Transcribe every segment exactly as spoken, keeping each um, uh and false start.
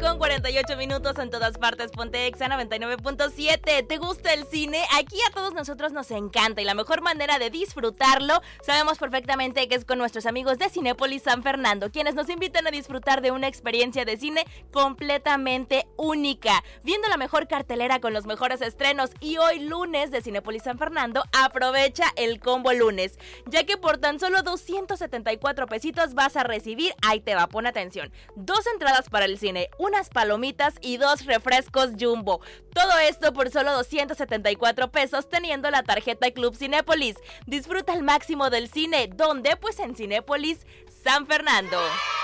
con cuarenta y ocho minutos en todas partes. Ponte Exa noventa y nueve punto siete. ¿Te gusta el cine? Aquí a todos nosotros nos encanta y la mejor manera de disfrutarlo sabemos perfectamente que es con nuestros amigos de Cinépolis San Fernando, quienes nos invitan a disfrutar de una experiencia de cine completamente única, viendo la mejor cartelera con los mejores estrenos. Y hoy lunes de Cinépolis San Fernando aprovecha el combo lunes, ya que por tan solo doscientos setenta y cuatro pesitos vas a recibir, ahí te va, pon atención, dos entradas para el cine, unas palomitas y dos refrescos Jumbo. Todo esto por solo doscientos setenta y cuatro pesos teniendo la tarjeta Club Cinépolis. Disfruta al máximo del cine. ¿Dónde? Pues en Cinépolis San Fernando.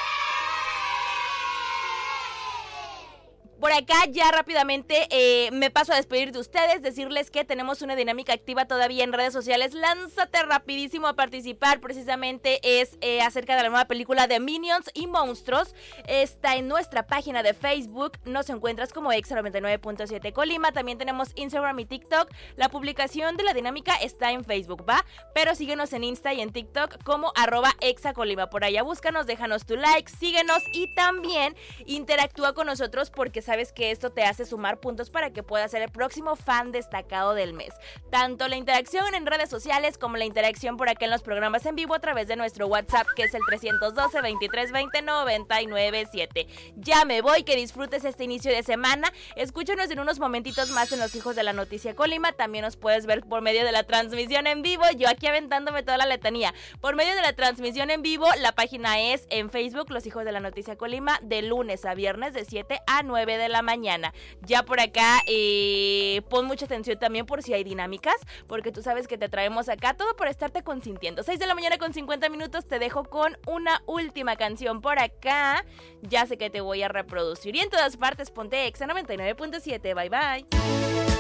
Por acá ya rápidamente eh, me paso a despedir de ustedes, decirles que tenemos una dinámica activa todavía en redes sociales. Lánzate rapidísimo a participar, precisamente es eh, acerca de la nueva película de Minions y Monstruos. Está en nuestra página de Facebook, nos encuentras como Exa noventa y nueve punto siete Colima. También tenemos Instagram y TikTok. La publicación de la dinámica está en Facebook, ¿va? Pero síguenos en Insta y en TikTok como arroba Exa Colima. Por allá búscanos, déjanos tu like, síguenos y también interactúa con nosotros porque sabes que esto te hace sumar puntos para que puedas ser el próximo fan destacado del mes. Tanto la interacción en redes sociales como la interacción por acá en los programas en vivo a través de nuestro WhatsApp, que es el trescientos doce, veintitrés veinte, noventa y nueve siete. Ya me voy, que disfrutes este inicio de semana. Escúchanos en unos momentitos más en Los Hijos de la Noticia Colima. También nos puedes ver por medio de la transmisión en vivo, yo aquí aventándome toda la letanía. Por medio de la transmisión en vivo, la página es en Facebook, Los Hijos de la Noticia Colima, de lunes a viernes de siete a nueve de la mañana. Ya por acá eh, pon mucha atención también por si hay dinámicas, porque tú sabes que te traemos acá todo por estarte consintiendo. seis de la mañana con cincuenta minutos, te dejo con una última canción por acá. Ya sé que te voy a reproducir y en todas partes ponte Exa noventa y nueve punto siete. Bye bye.